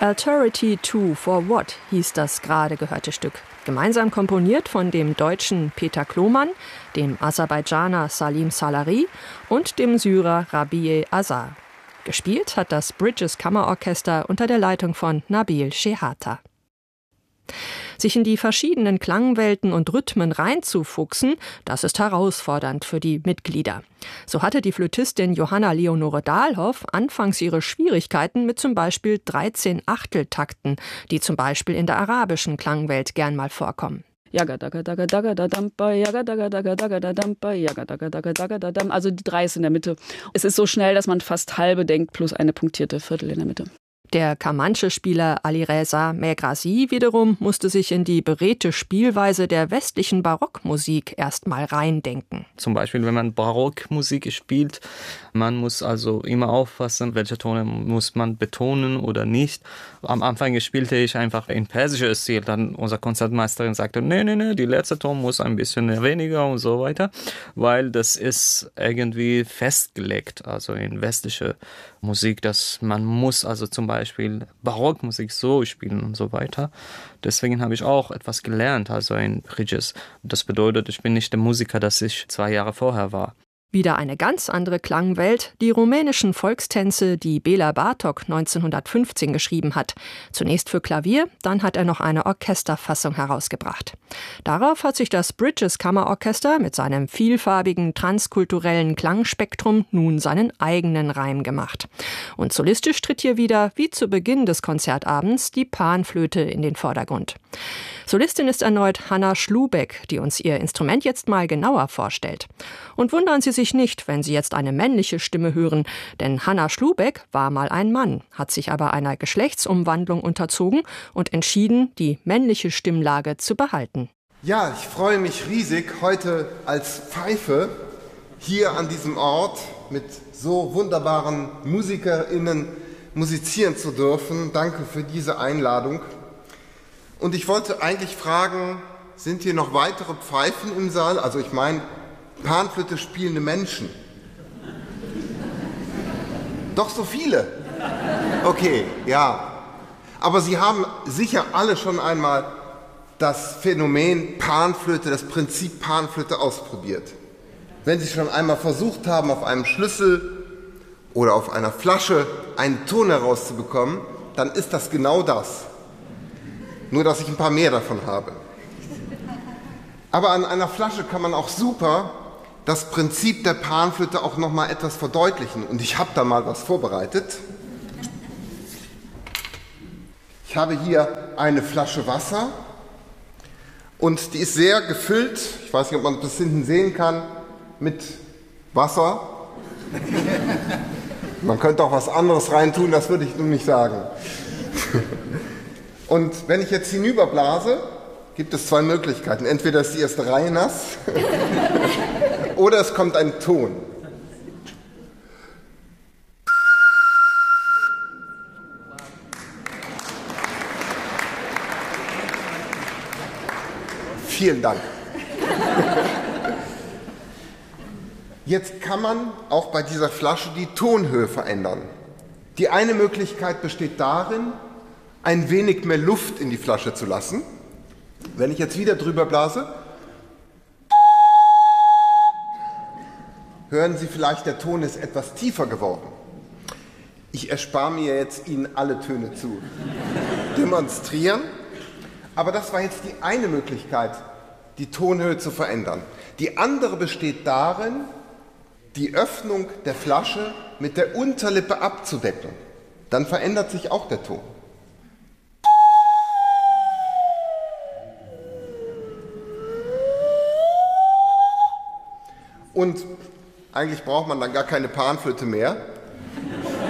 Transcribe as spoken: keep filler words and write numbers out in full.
Alterity two for What hieß das gerade gehörte Stück. Gemeinsam komponiert von dem Deutschen Peter Klomann, dem Aserbaidschaner Salim Salari und dem Syrer Rabieh Azar. Gespielt hat das Bridges Kammerorchester unter der Leitung von Nabil Shehata. Sich in die verschiedenen Klangwelten und Rhythmen reinzufuchsen, das ist herausfordernd für die Mitglieder. So hatte die Flötistin Johanna Leonore Dahlhoff anfangs ihre Schwierigkeiten mit zum Beispiel dreizehn Achteltakten, die zum Beispiel in der arabischen Klangwelt gern mal vorkommen. Also die drei ist in der Mitte. Es ist so schnell, dass man fast halbe denkt, plus eine punktierte Viertel in der Mitte. Der Kamanche-Spieler Alireza Megrasi wiederum musste sich in die beredte Spielweise der westlichen Barockmusik erst mal reindenken. Zum Beispiel, wenn man Barockmusik spielt, man muss also immer aufpassen, welche Tone muss man betonen oder nicht. Am Anfang spielte ich einfach in persischer Stil, dann unsere Konzertmeisterin sagte, nee, nee, nee, die letzte Ton muss ein bisschen weniger und so weiter, weil das ist irgendwie festgelegt, also in westlicher Musik, dass man muss also zum Beispiel Barockmusik so spielen und so weiter. Deswegen habe ich auch etwas gelernt, also in Bridges. Das bedeutet, ich bin nicht der Musiker, das ich zwei Jahre vorher war. Wieder eine ganz andere Klangwelt, die rumänischen Volkstänze, die Bela Bartok neunzehnhundertfünfzehn geschrieben hat. Zunächst für Klavier, dann hat er noch eine Orchesterfassung herausgebracht. Darauf hat sich das Bridges Kammerorchester mit seinem vielfarbigen, transkulturellen Klangspektrum nun seinen eigenen Reim gemacht. Und solistisch tritt hier wieder, wie zu Beginn des Konzertabends, die Panflöte in den Vordergrund. Solistin ist erneut Hanna Schlubeck, die uns ihr Instrument jetzt mal genauer vorstellt. Und wundern Sie sich nicht, wenn Sie jetzt eine männliche Stimme hören, denn Hanna Schlubeck war mal ein Mann, hat sich aber einer Geschlechtsumwandlung unterzogen und entschieden, die männliche Stimmlage zu behalten. Ja, ich freue mich riesig, heute als Pfeife hier an diesem Ort mit so wunderbaren MusikerInnen musizieren zu dürfen. Danke für diese Einladung. Und ich wollte eigentlich fragen, sind hier noch weitere Pfeifen im Saal? Also ich meine, Panflöte spielende Menschen. Doch so viele? Okay, ja. Aber Sie haben sicher alle schon einmal das Phänomen Panflöte, das Prinzip Panflöte ausprobiert. Wenn Sie schon einmal versucht haben, auf einem Schlüssel oder auf einer Flasche einen Ton herauszubekommen, dann ist das genau das. Nur, dass ich ein paar mehr davon habe. Aber an einer Flasche kann man auch super das Prinzip der Panflöte auch noch mal etwas verdeutlichen. Und ich habe da mal was vorbereitet. Ich habe hier eine Flasche Wasser und die ist sehr gefüllt, ich weiß nicht, ob man das bis hinten sehen kann, mit Wasser. Man könnte auch was anderes reintun, das würde ich nun nicht sagen. Und wenn ich jetzt hinüberblase, gibt es zwei Möglichkeiten. Entweder ist die erste Reihe nass oder es kommt ein Ton. Vielen Dank. Jetzt kann man auch bei dieser Flasche die Tonhöhe verändern. Die eine Möglichkeit besteht darin, ein wenig mehr Luft in die Flasche zu lassen. Wenn ich jetzt wieder drüber blase, hören Sie vielleicht, der Ton ist etwas tiefer geworden. Ich erspare mir jetzt, Ihnen alle Töne zu demonstrieren. Aber das war jetzt die eine Möglichkeit, die Tonhöhe zu verändern. Die andere besteht darin, die Öffnung der Flasche mit der Unterlippe abzudecken. Dann verändert sich auch der Ton. Und eigentlich braucht man dann gar keine Panflöte mehr,